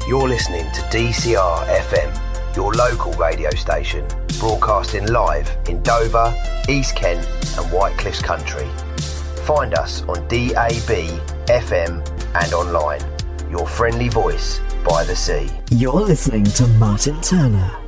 You're listening to DCR FM, your local radio station, broadcasting live in Dover, East Kent and White Cliffs Country. Find us on DAB, FM and online. Your friendly voice by the sea. You're listening to Martin Turner.